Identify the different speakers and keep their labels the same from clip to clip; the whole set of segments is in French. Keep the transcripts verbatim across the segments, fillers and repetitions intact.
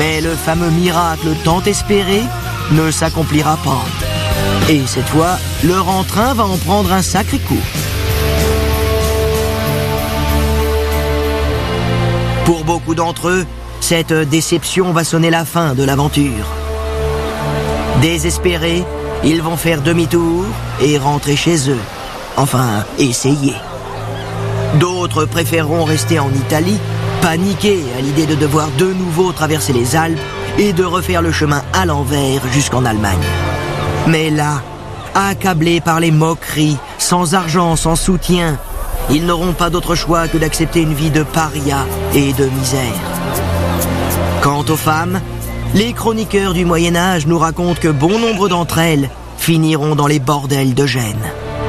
Speaker 1: Mais le fameux miracle tant espéré ne s'accomplira pas. Et cette fois, leur entrain va en prendre un sacré coup. Pour beaucoup d'entre eux, cette déception va sonner la fin de l'aventure. Désespérés, ils vont faire demi-tour et rentrer chez eux. Enfin, essayer. D'autres préféreront rester en Italie, paniqués à l'idée de devoir de nouveau traverser les Alpes et de refaire le chemin à l'envers jusqu'en Allemagne. Mais là, accablés par les moqueries, sans argent, sans soutien, ils n'auront pas d'autre choix que d'accepter une vie de paria et de misère. Quant aux femmes, les chroniqueurs du Moyen-Âge nous racontent que bon nombre d'entre elles finiront dans les bordels de Gênes.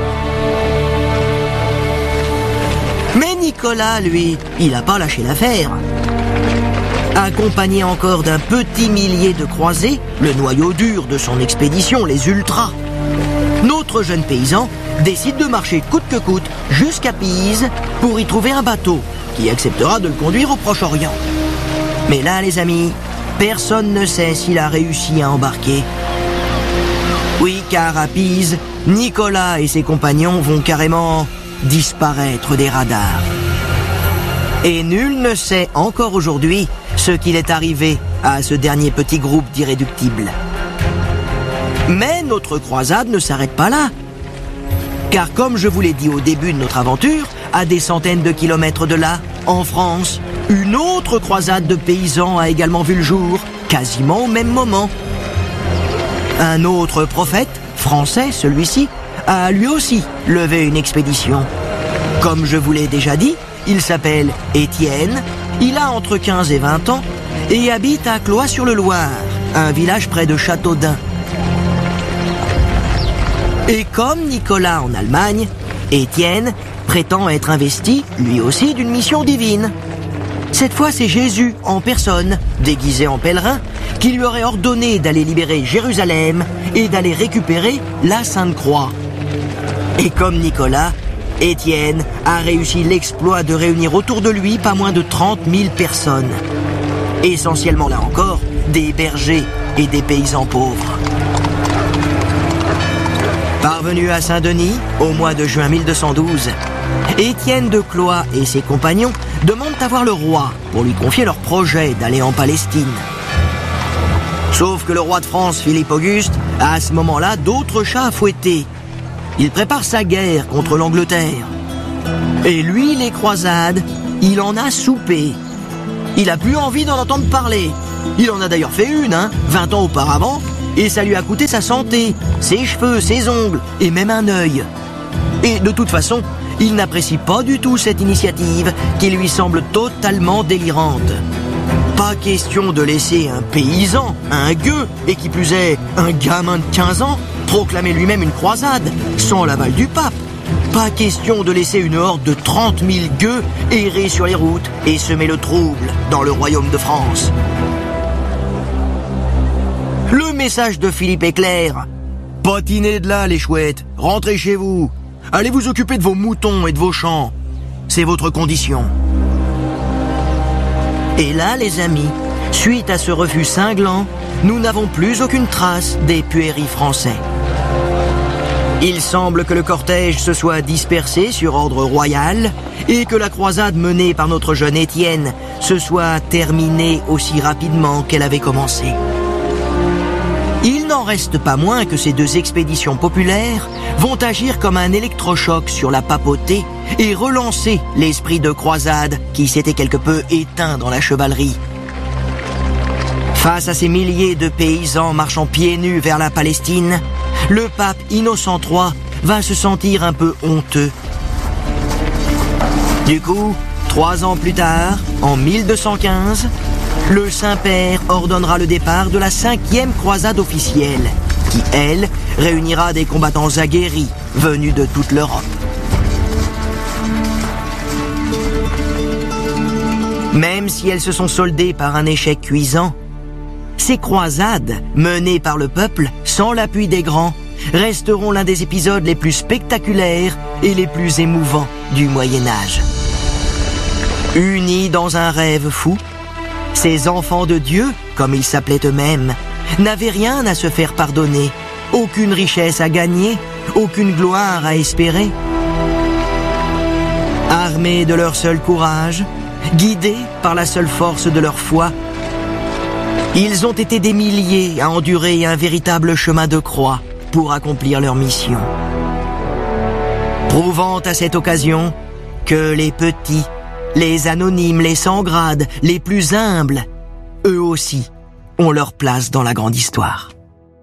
Speaker 1: Mais Nicolas, lui, il n'a pas lâché l'affaire. Accompagné encore d'un petit millier de croisés, le noyau dur de son expédition, les ultras, notre jeune paysan décide de marcher coûte que coûte jusqu'à Pise pour y trouver un bateau qui acceptera de le conduire au Proche-Orient. Mais là, les amis, personne ne sait s'il a réussi à embarquer. Oui, car à Pise, Nicolas et ses compagnons vont carrément disparaître des radars. Et nul ne sait encore aujourd'hui ce qu'il est arrivé à ce dernier petit groupe d'irréductibles. Mais notre croisade ne s'arrête pas là. Car comme je vous l'ai dit au début de notre aventure, à des centaines de kilomètres de là, en France, une autre croisade de paysans a également vu le jour, quasiment au même moment. Un autre prophète, français celui-ci, a lui aussi levé une expédition. Comme je vous l'ai déjà dit, il s'appelle Étienne, il a entre quinze et vingt ans et habite à Cloix-sur-le-Loir, un village près de Châteaudun. Et comme Nicolas en Allemagne, Étienne prétend être investi, lui aussi, d'une mission divine. Cette fois, c'est Jésus en personne, déguisé en pèlerin, qui lui aurait ordonné d'aller libérer Jérusalem et d'aller récupérer la Sainte Croix. Et comme Nicolas, Étienne a réussi l'exploit de réunir autour de lui pas moins de trente mille personnes. Essentiellement, là encore, des bergers et des paysans pauvres. Parvenu à Saint-Denis, au mois de juin mille deux cent douze, Étienne de Cloix et ses compagnons demandent à voir le roi pour lui confier leur projet d'aller en Palestine. Sauf que le roi de France, Philippe Auguste, a à ce moment-là d'autres chats à fouetter. Il prépare sa guerre contre l'Angleterre. Et lui, les croisades, il en a soupé. Il a plus envie d'en entendre parler. Il en a d'ailleurs fait une, hein, vingt ans auparavant, et ça lui a coûté sa santé, ses cheveux, ses ongles, et même un œil. Et de toute façon, il n'apprécie pas du tout cette initiative qui lui semble totalement délirante. Pas question de laisser un paysan, un gueux, et qui plus est, un gamin de quinze ans, proclamer lui-même une croisade, sans l'aval du pape. Pas question de laisser une horde de trente mille gueux errer sur les routes et semer le trouble dans le royaume de France. Le message de Philippe est clair. Patinez de là, les chouettes, rentrez chez vous. Allez vous occuper de vos moutons et de vos champs. C'est votre condition. Et là, les amis, suite à ce refus cinglant, nous n'avons plus aucune trace des puéris français. Il semble que le cortège se soit dispersé sur ordre royal et que la croisade menée par notre jeune Étienne se soit terminée aussi rapidement qu'elle avait commencé. Il n'en reste pas moins que ces deux expéditions populaires vont agir comme un électrochoc sur la papauté et relancer l'esprit de croisade qui s'était quelque peu éteint dans la chevalerie. Face à ces milliers de paysans marchant pieds nus vers la Palestine, le pape Innocent trois va se sentir un peu honteux. Du coup, trois ans plus tard, en mille deux cent quinze, le Saint-Père ordonnera le départ de la cinquième croisade officielle, qui, elle, réunira des combattants aguerris venus de toute l'Europe. Même si elles se sont soldées par un échec cuisant, ces croisades, menées par le peuple, sans l'appui des grands, resteront l'un des épisodes les plus spectaculaires et les plus émouvants du Moyen-Âge. Unis dans un rêve fou, ces enfants de Dieu, comme ils s'appelaient eux-mêmes, n'avaient rien à se faire pardonner, aucune richesse à gagner, aucune gloire à espérer. Armés de leur seul courage, guidés par la seule force de leur foi, ils ont été des milliers à endurer un véritable chemin de croix pour accomplir leur mission. Prouvant à cette occasion que les petits, les anonymes, les sans grade, les plus humbles, eux aussi, ont leur place dans la grande histoire.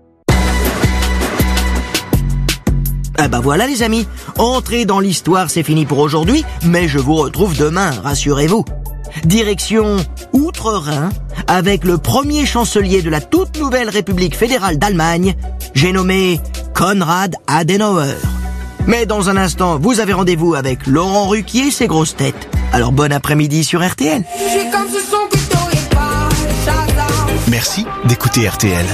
Speaker 1: Ah bah voilà les amis, entrer dans l'histoire c'est fini pour aujourd'hui, mais je vous retrouve demain, rassurez-vous. Direction Outre-Rhin, avec le premier chancelier de la toute nouvelle République fédérale d'Allemagne, j'ai nommé Konrad Adenauer. Mais dans un instant, vous avez rendez-vous avec Laurent Ruquier, ses grosses têtes. Alors bon après-midi sur R T L.
Speaker 2: Merci d'écouter R T L.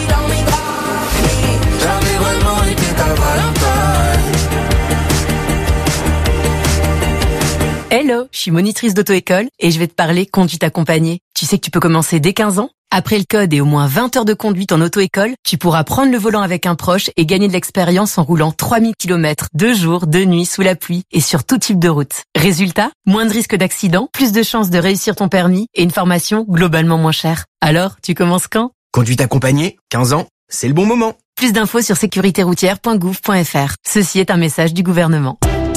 Speaker 3: Hello, je suis monitrice d'auto-école et je vais te parler conduite accompagnée. Tu sais que tu peux commencer dès quinze ans? Après le code et au moins vingt heures de conduite en auto-école, tu pourras prendre le volant avec un proche et gagner de l'expérience en roulant trois mille kilomètres, deux jours, deux nuits, sous la pluie et sur tout type de route. Résultat, moins de risques d'accident, plus de chances de réussir ton permis et une formation globalement moins chère. Alors, tu commences quand?
Speaker 4: Conduite accompagnée, quinze ans, c'est le bon moment.
Speaker 3: Plus d'infos sur sécurité routière point gouv point f r. Ceci est un message du gouvernement.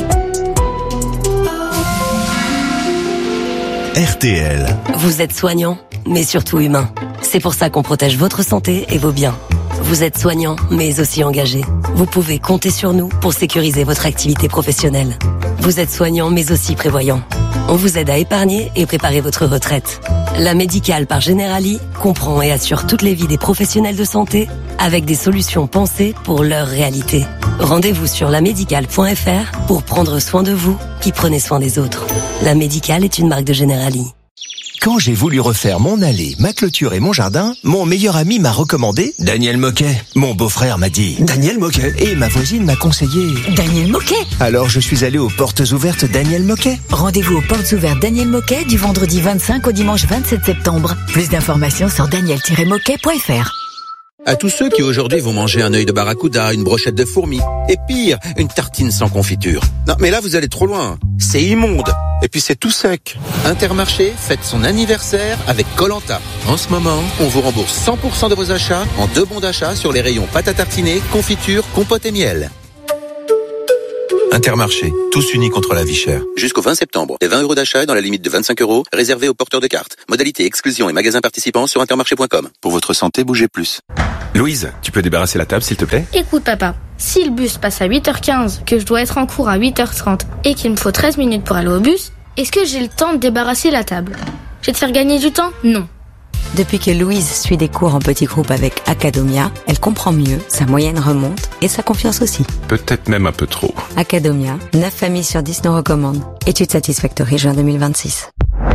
Speaker 2: R T L.
Speaker 5: Vous êtes soignant, mais surtout humain. C'est pour ça qu'on protège votre santé et vos biens. Vous êtes soignant, mais aussi engagé. Vous pouvez compter sur nous pour sécuriser votre activité professionnelle. Vous êtes soignant, mais aussi prévoyant. On vous aide à épargner et préparer votre retraite. La Médicale par Generali comprend et assure toutes les vies des professionnels de santé avec des solutions pensées pour leur réalité. Rendez-vous sur la médicale point f r pour prendre soin de vous qui prenez soin des autres. La Médicale est une marque de Generali.
Speaker 2: Quand j'ai voulu refaire mon allée, ma clôture et mon jardin, mon meilleur ami m'a recommandé Daniel Moquet. Mon beau-frère m'a dit
Speaker 4: Daniel Moquet.
Speaker 2: Et ma voisine m'a conseillé
Speaker 6: Daniel Moquet.
Speaker 2: Alors je suis allé aux portes ouvertes Daniel Moquet.
Speaker 6: Rendez-vous aux portes ouvertes Daniel Moquet du vendredi vingt-cinq au dimanche vingt-sept septembre. Plus d'informations sur daniel tiret moquet point f r.
Speaker 7: À tous ceux qui aujourd'hui vont manger un œil de barracuda, une brochette de fourmis, et pire, une tartine sans confiture. Non, mais là vous allez trop loin. C'est immonde. Et puis c'est tout sec. Intermarché fête son anniversaire avec Koh-Lanta. En ce moment, on vous rembourse cent pour cent de vos achats en deux bons d'achat sur les rayons pâte à tartiner, confiture, compote et miel.
Speaker 2: Intermarché, tous unis contre la vie chère.
Speaker 7: Jusqu'au vingt septembre, des vingt euros d'achat dans la limite de vingt-cinq euros, réservés aux porteurs de cartes. Modalité exclusion et magasins participants sur intermarché point com.
Speaker 2: Pour votre santé, bougez plus.
Speaker 8: Louise, tu peux débarrasser la table s'il te plaît?
Speaker 9: Écoute papa, si le bus passe à huit heures quinze, que je dois être en cours à huit heures trente et qu'il me faut treize minutes pour aller au bus, est-ce que j'ai le temps de débarrasser la table? Je vais te faire gagner du temps? Non.
Speaker 6: Depuis que Louise suit des cours en petits groupes avec Academia, elle comprend mieux, sa moyenne remonte et sa confiance aussi.
Speaker 8: Peut-être même un peu trop.
Speaker 6: Academia, neuf familles sur dix nous recommandent. Étude Satisfactory juin deux mille vingt-six.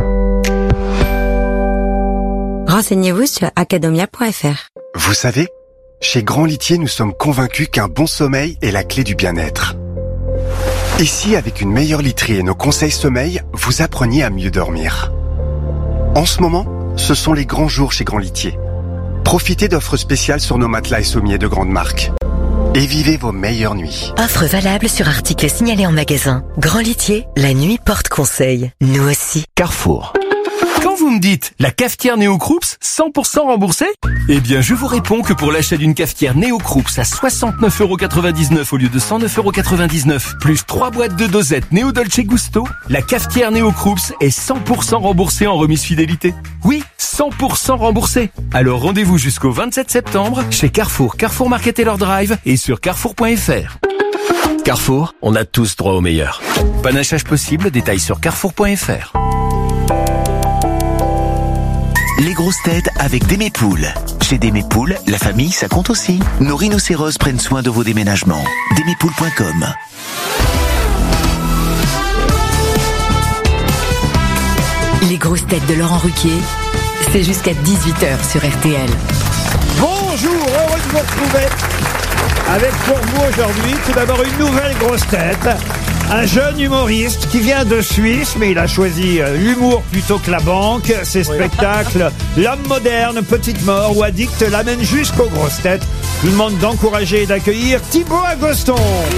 Speaker 6: Renseignez-vous sur academia point f r.
Speaker 10: Vous savez, chez Grand Litier, nous sommes convaincus qu'un bon sommeil est la clé du bien-être. Ici, avec une meilleure literie et nos conseils sommeil, vous appreniez à mieux dormir. En ce moment, ce sont les grands jours chez Grand Litier. Profitez d'offres spéciales sur nos matelas et sommiers de grandes marques. Et vivez vos meilleures nuits.
Speaker 11: Offre valable sur articles signalés en magasin. Grand Litier, la nuit porte conseil. Nous aussi.
Speaker 2: Carrefour.
Speaker 12: Quand vous me dites la cafetière Néo-Kroups cent pour cent remboursée, eh bien je vous réponds que pour l'achat d'une cafetière Néo-Kroups à soixante-neuf euros quatre-vingt-dix-neuf au lieu de cent neuf euros quatre-vingt-dix-neuf, plus trois boîtes de dosettes Néo Dolce Gusto, la cafetière Néo-Kroups est cent pour cent remboursée en remise fidélité. Oui, cent pour cent remboursée. Alors rendez-vous jusqu'au vingt-sept septembre chez Carrefour, Carrefour Market Taylor Drive et sur carrefour point f r. Carrefour, on a tous droit au meilleur. Panachage possible, détails sur carrefour point f r.
Speaker 2: Les grosses têtes avec Démépoules. Chez Démépoules, la famille, ça compte aussi. Nos rhinocéros prennent soin de vos déménagements. Démépoules point com.
Speaker 6: Les grosses têtes de Laurent Ruquier, c'est jusqu'à dix-huit heures sur R T L.
Speaker 13: Bonjour, heureux de vous retrouver avec pour vous aujourd'hui tout d'abord une nouvelle grosse tête Un jeune humoriste qui vient de Suisse, mais il a choisi euh, l'humour plutôt que la banque. Ses spectacles, L'homme moderne, Petite mort ou Addict, l'amènent jusqu'aux grosses têtes. Je vous demande d'encourager et d'accueillir Thibaut Agoston.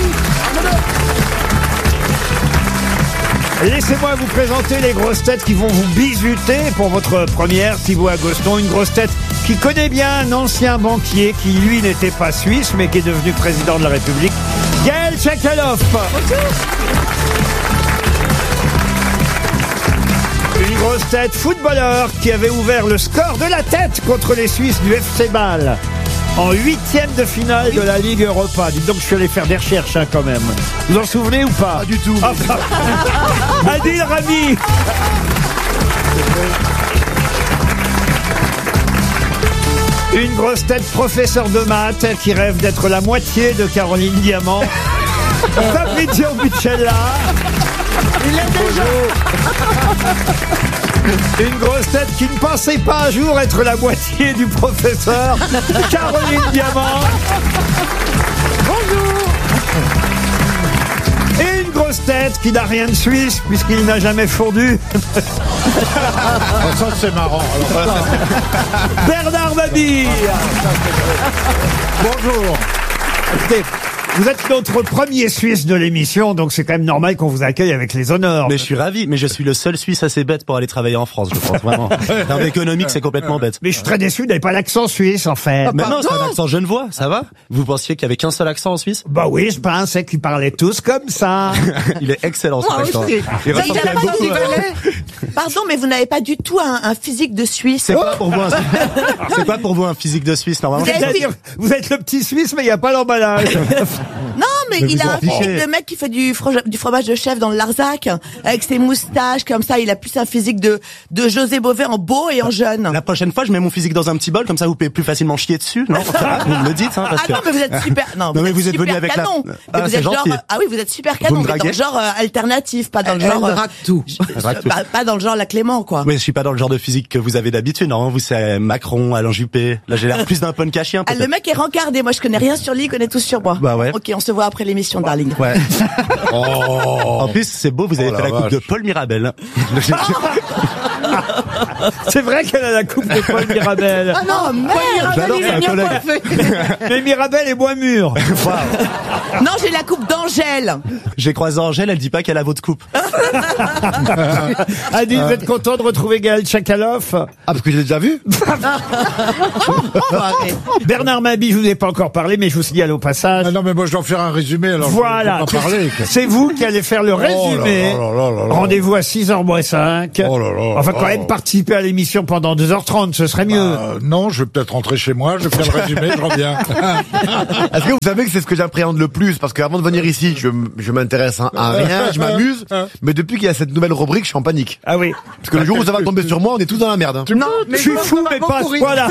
Speaker 13: Laissez-moi vous présenter les grosses têtes qui vont vous bisuter pour votre première. Thibaut Agoston, une grosse tête qui connaît bien un ancien banquier qui, lui, n'était pas suisse, mais qui est devenu président de la République, Gaël Tchakaloff. Une grosse tête footballeur qui avait ouvert le score de la tête contre les Suisses du F C Bâle en huitième de finale de la Ligue Europa. Dites donc, je suis allé faire des recherches hein, quand même. Vous en souvenez ou pas?
Speaker 14: Pas du tout.
Speaker 13: Ah, bah. Adil Rami. Une grosse tête professeur de maths qui rêve d'être la moitié de Caroline Diamant. Fabrizio Buccella.
Speaker 14: Il est déjà.
Speaker 13: Une grosse tête qui ne pensait pas un jour être la moitié du professeur Caroline Diamant.
Speaker 14: Bonjour.
Speaker 13: Et une grosse tête qui n'a rien de suisse puisqu'il n'a jamais fondu.
Speaker 14: Ça c'est marrant. Alors,
Speaker 13: Bernard Mabille.
Speaker 14: bonjour.
Speaker 13: Écoutez, vous êtes notre premier Suisse de l'émission, donc c'est quand même normal qu'on vous accueille avec les honneurs.
Speaker 15: Mais je suis ravi, mais je suis le seul Suisse assez bête pour aller travailler en France, je pense, vraiment. En termes économiques, c'est complètement bête.
Speaker 13: Mais je suis très déçu, vous n'avez pas l'accent suisse, en fait.
Speaker 15: Mais non, c'est un accent genevois, ça va? Vous pensiez qu'il y avait qu'un seul accent en Suisse?
Speaker 13: Bah oui, je pensais qu'ils parlaient tous comme ça.
Speaker 15: Il est excellent, son
Speaker 16: Moi
Speaker 15: accent.
Speaker 16: aussi.
Speaker 15: Il
Speaker 16: Ça,
Speaker 15: ressemble
Speaker 16: il a
Speaker 15: quand même
Speaker 16: pas
Speaker 15: beaucoup à-
Speaker 16: Pardon, mais vous n'avez pas du tout un, un physique de Suisse.
Speaker 15: C'est quoi pour vous un... C'est quoi pour vous un physique de Suisse, normalement?
Speaker 13: C'est-à-dire, vous êtes le petit Suisse, mais il n'y a pas l'emballage.
Speaker 16: Non, mais,
Speaker 15: Mais
Speaker 16: il
Speaker 15: vous
Speaker 16: a
Speaker 15: en
Speaker 16: un
Speaker 15: fichez.
Speaker 16: physique de mec qui fait du, fro- du fromage de chèvre dans le Larzac, avec ses moustaches comme ça. Il a plus un physique de, de José Bové en beau et en jeune.
Speaker 15: La prochaine fois, je mets mon physique dans un petit bol, comme ça vous pouvez plus facilement chier dessus, non? Vous me le dites, hein, parce
Speaker 16: Ah
Speaker 15: que...
Speaker 16: non, mais vous êtes super. Non,
Speaker 15: Non, mais
Speaker 16: êtes
Speaker 15: vous êtes
Speaker 16: super
Speaker 15: venu avec la-
Speaker 16: canon.
Speaker 15: Ah,
Speaker 16: Mais vous
Speaker 15: c'est
Speaker 16: êtes genre,
Speaker 15: gentil.
Speaker 16: ah oui, vous êtes super
Speaker 15: Vous
Speaker 16: canon,
Speaker 15: me
Speaker 16: mais dans le
Speaker 15: draguez
Speaker 16: genre euh, alternatif, pas dans le
Speaker 14: Elle
Speaker 16: genre. euh,
Speaker 14: drague tout.
Speaker 15: Elle drague tout.
Speaker 16: pas, pas dans le genre la Clément, quoi.
Speaker 15: Oui, je suis pas dans le genre de physique que vous avez d'habitude, non? Vous, c'est Macron, Alain Juppé. Là, j'ai l'air plus d'un punk à chien,
Speaker 16: Ah, le
Speaker 15: peut-être.
Speaker 16: mec est rencardé. Moi, je connais rien sur lui, il connaît tout sur moi.
Speaker 15: Bah ouais.
Speaker 16: Ok, on se voit après l'émission, darling.
Speaker 15: Ouais. En plus, c'est beau, vous avez
Speaker 14: Oh
Speaker 15: fait
Speaker 14: la
Speaker 15: la coupe
Speaker 14: vache.
Speaker 15: de Paul Mirabel.
Speaker 13: C'est vrai qu'elle a la coupe de Paul Mirabel.
Speaker 16: Ah non, merde.
Speaker 15: J'adore, c'est un collègue.
Speaker 13: Mais Mirabel est moins mûr.
Speaker 16: Non, j'ai la coupe d'Angèle.
Speaker 15: J'ai croisé Angèle, elle dit pas qu'elle a votre coupe.
Speaker 13: Adil, vous êtes content de retrouver Gaël Tchakaloff?
Speaker 14: Ah, parce que je l'ai déjà vu.
Speaker 13: Bernard Mabille, je vous ai pas encore parlé, mais je vous signale au passage.
Speaker 14: Ah non, mais moi je dois faire un résumé, alors
Speaker 13: Voilà,
Speaker 14: je peux pas parler. quoi.
Speaker 13: c'est vous qui allez faire le résumé.
Speaker 14: Oh là là là là là.
Speaker 13: Rendez-vous à six heures moins cinq.
Speaker 14: Oh là là
Speaker 13: Enfin,
Speaker 14: là
Speaker 13: quand
Speaker 14: là.
Speaker 13: même participer à l'émission pendant deux heures trente, ce serait mieux.
Speaker 14: Euh, non, je vais peut-être rentrer chez moi, je vais faire le résumé, je reviens.
Speaker 17: Est-ce que vous savez que c'est ce que j'appréhende le plus? Parce qu'avant de venir ici, je, m- je m'intéresse à, à rien, je m'amuse. Mais depuis qu'il y a cette nouvelle rubrique, je suis en panique.
Speaker 13: Ah oui.
Speaker 17: Parce que le jour où ça va tomber sur moi, on est tous dans la merde. Hein.
Speaker 14: Non,
Speaker 13: Je suis fou, mais pas à ce point-là.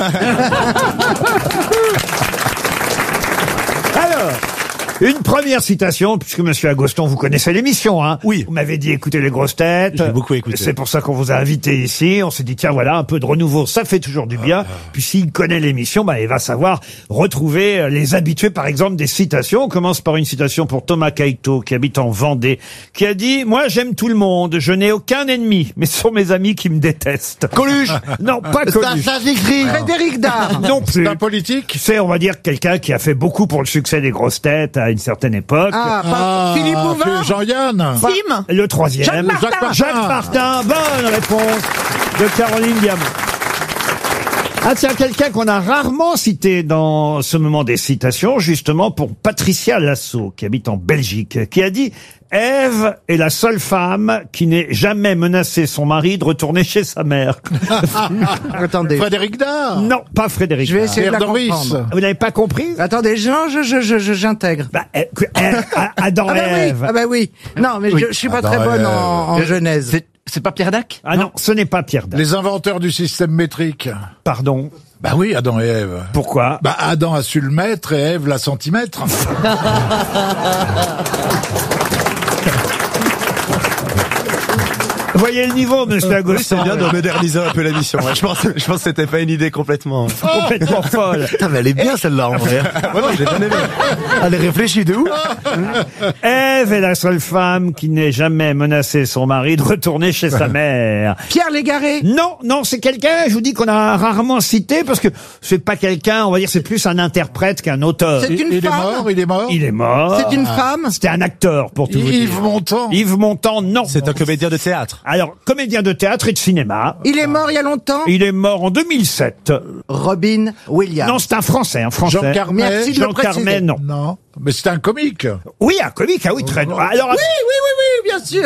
Speaker 13: Alors, une première citation, puisque Monsieur Agoston, vous connaissez l'émission, hein?
Speaker 15: Oui.
Speaker 13: Vous m'avez dit écouter les grosses têtes.
Speaker 15: J'ai beaucoup écouté.
Speaker 13: C'est pour ça qu'on vous a invité ici. On s'est dit, tiens, voilà, un peu de renouveau, ça fait toujours du bien. Puis s'il connaît l'émission, bah, il va savoir retrouver euh, les habitués, par exemple, des citations. On commence par une citation pour Thomas Kaito, qui habite en Vendée, qui a dit, moi, j'aime tout le monde, je n'ai aucun ennemi, mais ce sont mes amis qui me détestent.
Speaker 17: Coluche.
Speaker 13: Non, pas
Speaker 17: Ça,
Speaker 13: Coluche.
Speaker 17: ça s'écrit.
Speaker 14: Frédéric Dard.
Speaker 13: Non plus.
Speaker 14: C'est un politique.
Speaker 13: C'est, on va dire, quelqu'un qui a fait beaucoup pour le succès des grosses têtes à une certaine époque.
Speaker 14: Ah,
Speaker 13: Ah,
Speaker 14: Philippe Bouvard. Jean-Yann.
Speaker 16: Sim.
Speaker 13: Le troisième.
Speaker 14: Jacques Martin. Jacques Martin.
Speaker 13: Jacques Martin. Bonne réponse de Caroline Diamant. Ah tiens, quelqu'un qu'on a rarement cité dans ce moment des citations, justement pour Patricia Lasso, qui habite en Belgique, qui a dit « Ève est la seule femme qui n'ait jamais menacé son mari de retourner chez sa mère. »
Speaker 14: Attendez. Frédéric Dard.
Speaker 13: Non, pas Frédéric
Speaker 14: Je vais
Speaker 13: Dard.
Speaker 14: essayer de la
Speaker 13: Pierre Doris.
Speaker 14: comprendre.
Speaker 13: Vous n'avez pas compris?
Speaker 14: Attendez, Jean, je, je, je, je- j'intègre.
Speaker 13: Bah, euh, que- euh, Adam
Speaker 14: Ah bah
Speaker 13: et Ève.
Speaker 14: oui, ah bah oui. Non, mais
Speaker 13: Oui.
Speaker 14: je, je suis pas
Speaker 13: Adam
Speaker 14: très
Speaker 13: et
Speaker 14: bonne
Speaker 13: Ève.
Speaker 14: en, en
Speaker 13: Euh,
Speaker 14: Genèse.
Speaker 13: C'est pas Pierre Dac? Ah non, ce n'est pas Pierre Dac.
Speaker 14: Les inventeurs du système métrique.
Speaker 13: Pardon?
Speaker 14: Bah oui, Adam et Ève.
Speaker 13: Pourquoi?
Speaker 14: Bah Adam a su le mètre et Ève la centimètre.
Speaker 13: Vous voyez le niveau, monsieur Agostin.
Speaker 15: C'est bien de moderniser un peu l'émission. Ouais, je pense, je pense que c'était pas une idée complètement.
Speaker 13: Complètement folle.
Speaker 17: Putain, mais elle est bien celle-là en vrai.
Speaker 15: Ouais, non, je l'ai bien aimé.
Speaker 17: Elle est réfléchie de ouf.
Speaker 13: Ève est la seule femme qui n'ait jamais menacé son mari de retourner chez sa mère.
Speaker 18: Pierre Légaré.
Speaker 13: Non, non, c'est quelqu'un, je vous dis qu'on a rarement cité parce que c'est pas quelqu'un, on va dire, c'est plus un interprète qu'un auteur.
Speaker 18: C'est une
Speaker 14: Il est
Speaker 18: femme.
Speaker 14: mort, il est mort.
Speaker 13: Il est mort.
Speaker 18: C'est une femme.
Speaker 13: C'était un acteur, pour tout vous dire.
Speaker 14: Yves Montand.
Speaker 13: Yves Montand, non.
Speaker 15: C'est un comédien de théâtre.
Speaker 13: Alors, comédien de théâtre et de cinéma.
Speaker 18: Il est mort il y a longtemps.
Speaker 13: Il est mort en deux mille sept.
Speaker 18: Robin Williams.
Speaker 13: Non, c'est un Français, un Français.
Speaker 14: Jean Carmet.
Speaker 18: Merci de
Speaker 13: Jean
Speaker 18: le préciser.
Speaker 13: Carmet, non.
Speaker 14: Non, mais c'est un comique.
Speaker 13: Oui, un comique, ah oui, très... Alors,
Speaker 18: Oui, oui, oui, oui, bien sûr.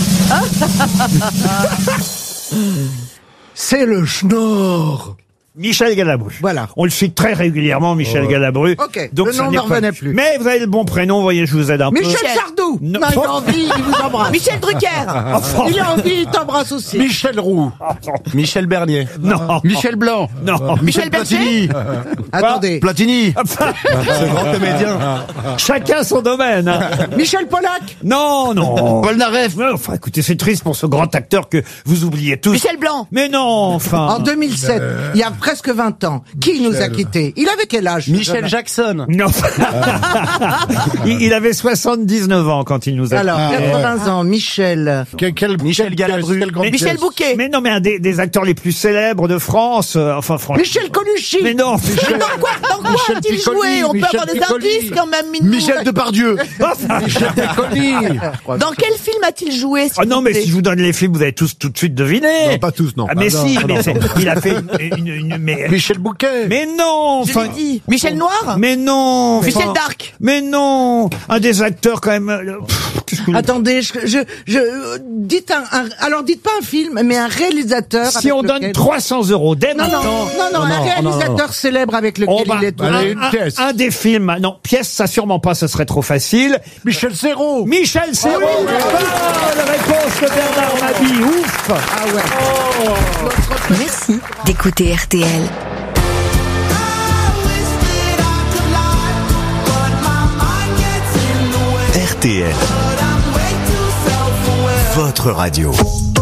Speaker 18: C'est le schnorr.
Speaker 13: Michel Galabru.
Speaker 18: Voilà.
Speaker 13: On le cite très régulièrement, Michel Galabru.
Speaker 18: Ok,
Speaker 13: Donc
Speaker 18: le
Speaker 13: ça
Speaker 18: nom
Speaker 13: n'est
Speaker 18: ne
Speaker 13: pas-
Speaker 18: revenait plus.
Speaker 13: Mais vous avez le bon prénom, vous voyez, je vous aide un peu.
Speaker 18: Michel Sardou.
Speaker 13: Non.
Speaker 18: Non, il a envie, il vous embrasse.
Speaker 16: Michel Drucker.
Speaker 13: Enfin.
Speaker 18: Il a envie, il t'embrasse aussi.
Speaker 14: Michel Roux.
Speaker 15: Michel Bernier.
Speaker 13: Non.
Speaker 14: Michel Blanc.
Speaker 13: Non.
Speaker 16: Michel
Speaker 17: Platini.
Speaker 18: Attendez.
Speaker 17: Platini.
Speaker 15: Ce grand comédien.
Speaker 13: Chacun son domaine. hein.
Speaker 18: Michel Pollack.
Speaker 13: Non, non.
Speaker 17: Paul Naref.
Speaker 13: Ouais, Enfin, écoutez, c'est triste pour ce grand acteur que vous oubliez tous.
Speaker 16: Michel Blanc.
Speaker 13: Mais non, enfin.
Speaker 18: En deux mille sept, il y a presque vingt ans. Qui nous a quittés? Il avait quel âge? ce
Speaker 15: Michel
Speaker 18: jeune
Speaker 15: Jackson.
Speaker 13: Non. il, il avait soixante-dix-neuf ans quand il nous a
Speaker 18: Alors,
Speaker 13: quittés.
Speaker 18: quatre-vingts ans, Michel.
Speaker 14: Quel, quel,
Speaker 15: Michel
Speaker 14: quel-
Speaker 15: Galabru.
Speaker 14: quel grand
Speaker 16: Michel
Speaker 14: pièce.
Speaker 16: Bouquet.
Speaker 13: Mais non, mais un des, des acteurs les plus célèbres de France. euh, enfin, franchement.
Speaker 18: Michel Colucci.
Speaker 13: Mais non.
Speaker 16: Mais dans quoi, dans quoi
Speaker 14: Michel
Speaker 16: a-t-il
Speaker 14: Piccoli,
Speaker 16: joué? On peut
Speaker 14: Michel
Speaker 16: avoir des
Speaker 14: Piccoli.
Speaker 16: indices quand même, Minou.
Speaker 17: Michel Depardieu.
Speaker 14: Michel Piccoli.
Speaker 16: Dans quel film a-t il joué? s'il
Speaker 13: Ah non,
Speaker 16: vous
Speaker 13: mais
Speaker 16: plaît
Speaker 13: si je vous donne les films, vous allez tous tout de suite deviner.
Speaker 17: Non, pas tous, non.
Speaker 13: Ah, mais
Speaker 14: Ah non,
Speaker 13: si,
Speaker 14: ah
Speaker 13: mais
Speaker 14: non.
Speaker 13: c'est- il a fait une, une, une- mais,
Speaker 14: Michel Bouquet.
Speaker 13: mais non,
Speaker 16: Je
Speaker 13: enfin,
Speaker 16: l'ai dit. Michel Noir.
Speaker 13: mais non,
Speaker 16: Michel
Speaker 13: enfin,
Speaker 16: Darc.
Speaker 13: mais non, un des acteurs quand même. euh, pff, qu'est-ce que-
Speaker 18: Attendez, je, je, je euh, dites un, un- alors dites pas un film, mais un réalisateur.
Speaker 13: si
Speaker 18: avec
Speaker 13: on
Speaker 18: lequel-
Speaker 13: donne trois cents euros dès
Speaker 18: Non, non,
Speaker 13: maintenant,
Speaker 18: non, non,
Speaker 15: Non,
Speaker 18: un
Speaker 15: non,
Speaker 18: réalisateur
Speaker 15: non, non.
Speaker 18: célèbre avec lequel
Speaker 13: on va
Speaker 18: il est tout.
Speaker 14: Allez,
Speaker 13: un,
Speaker 14: une
Speaker 13: un-
Speaker 14: pièce.
Speaker 13: un des films. Non, pièce, ça sûrement pas, ce serait trop facile.
Speaker 14: Michel Serrault.
Speaker 13: Michel Serrault.
Speaker 14: Ah oui,
Speaker 13: Bonne réponse de Bernard Mabie. Ouf.
Speaker 18: Ah ouais.
Speaker 11: Merci d'écouter R T L.
Speaker 2: R T L. Votre radio.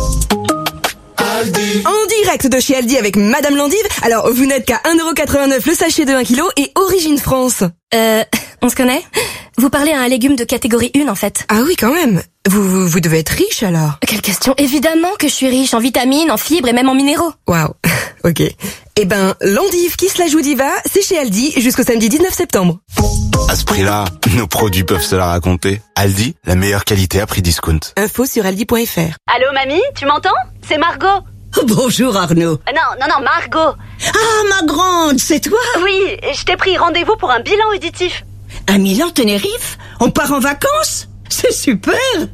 Speaker 19: En direct de chez Aldi avec Madame Landive. Alors, vous n'êtes qu'à un euro quatre-vingt-neuf le sachet de un kilo et Origine France.
Speaker 20: Euh, on se connaît? Vous parlez à un légume de catégorie un, en fait.
Speaker 19: Ah oui, quand même. Vous, vous, vous devez être riche, alors.
Speaker 20: Quelle question? Évidemment que je suis riche en vitamines, en fibres et même en minéraux.
Speaker 19: Waouh. Ok. Eh ben, Landive qui se la joue diva, c'est chez Aldi jusqu'au samedi dix-neuf septembre.
Speaker 8: À ce prix-là, nos produits peuvent se la raconter. Aldi, la meilleure qualité à prix discount.
Speaker 19: Info sur aldi point f r.
Speaker 21: Allô, mamie, tu m'entends? C'est Margot.
Speaker 22: Bonjour Arnaud.
Speaker 21: Euh, Non, non, non, Margot.
Speaker 22: Ah, ma grande, c'est toi?
Speaker 21: Oui, je t'ai pris rendez-vous pour un bilan auditif.
Speaker 22: À Milan, Tenerife? On part en vacances? C'est super!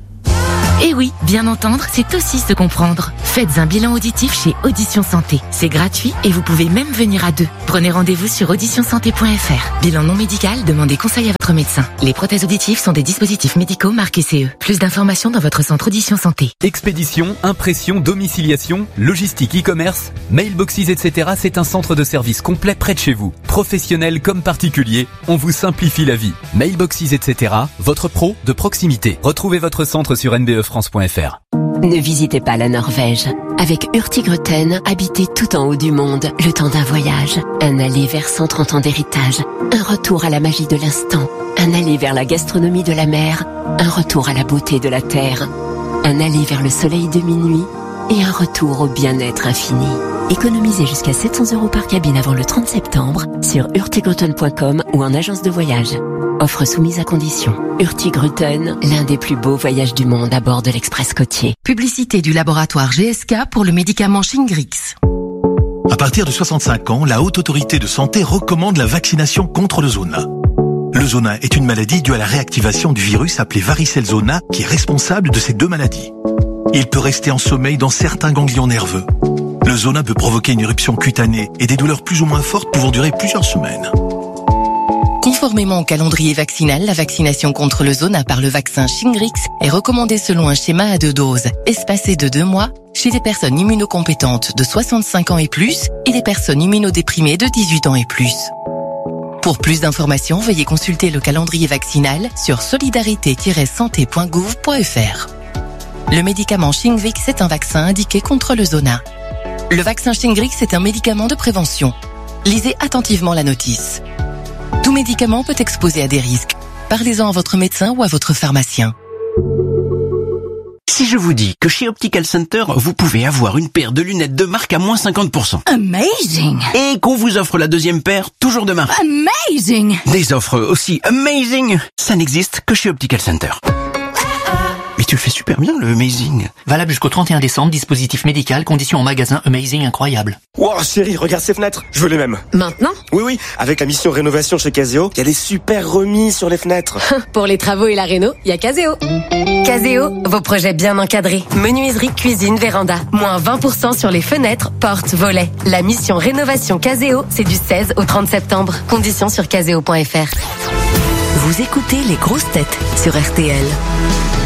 Speaker 3: Et oui, bien entendre, c'est aussi se comprendre. Faites un bilan auditif chez Audition Santé. C'est gratuit et vous pouvez même venir à deux. Prenez rendez-vous sur audition santé point f r. Bilan non médical, demandez conseil à votre médecin. Les prothèses auditives sont des dispositifs médicaux marqués C E. Plus d'informations dans votre centre Audition Santé.
Speaker 23: Expédition, impression, domiciliation, logistique, e-commerce, mailboxes, et cetera. C'est un centre de service complet près de chez vous. Professionnels comme particuliers, on vous simplifie la vie. Mailboxes, et cetera. Votre pro de proximité. Retrouvez votre centre sur n b e france point f r.
Speaker 3: Ne visitez pas la Norvège. Avec Hurtigruten, habitez tout en haut du monde, le temps d'un voyage. Un aller vers cent trente ans d'héritage. Un retour à la magie de l'instant. Un aller vers la gastronomie de la mer. Un retour à la beauté de la terre. Un aller vers le soleil de minuit. Et un retour au bien-être infini. Économisez jusqu'à sept cents euros par cabine avant le trente septembre sur hurtigruten point com ou en agence de voyage. Offre soumise à condition. Hurtigruten, l'un des plus beaux voyages du monde à bord de l'Express côtier.
Speaker 24: Publicité du laboratoire G S K pour le médicament Shingrix.
Speaker 25: À partir de soixante-cinq ans, la Haute Autorité de Santé recommande la vaccination contre le zona. Le zona est une maladie due à la réactivation du virus appelé varicelle zona qui est responsable de ces deux maladies. Il peut rester en sommeil dans certains ganglions nerveux. Le zona peut provoquer une éruption cutanée et des douleurs plus ou moins fortes pouvant durer plusieurs semaines.
Speaker 24: Conformément au calendrier vaccinal, la vaccination contre le zona par le vaccin Shingrix est recommandée selon un schéma à deux doses, espacé de deux mois, chez les personnes immunocompétentes de soixante-cinq ans et plus et les personnes immunodéprimées de dix-huit ans et plus. Pour plus d'informations, veuillez consulter le calendrier vaccinal sur solidarité tiret santé point gouv point f r. Le médicament Shingrix est un vaccin indiqué contre le zona. Le vaccin Shingrix est un médicament de prévention. Lisez attentivement la notice. Tout médicament peut exposer à des risques. Parlez-en à votre médecin ou à votre pharmacien.
Speaker 1: Si je vous dis que chez Optical Center, vous pouvez avoir une paire de lunettes de marque à moins cinquante pour cent.
Speaker 22: Amazing!
Speaker 1: Et qu'on vous offre la deuxième paire, toujours de marque.
Speaker 22: Amazing!
Speaker 1: Des offres aussi amazing, ça n'existe que chez Optical Center. Mais tu le fais super bien, le amazing.
Speaker 4: Valable jusqu'au trente et un décembre, dispositif médical, conditions en magasin, amazing, incroyable.
Speaker 5: Wow, chérie, regarde ces fenêtres, je veux les mêmes.
Speaker 7: Maintenant?
Speaker 5: Oui, oui, avec la mission rénovation chez Caseo, il y a des super remises sur les fenêtres.
Speaker 7: Pour les travaux et la réno, il y a Caseo. Caseo, vos projets bien encadrés. Menuiserie, cuisine, véranda. Moins vingt pour cent sur les fenêtres, portes, volets. La mission rénovation Caseo, c'est du seize au trente septembre. Conditions sur caseo point f r.
Speaker 6: Vous écoutez les grosses têtes sur R T L.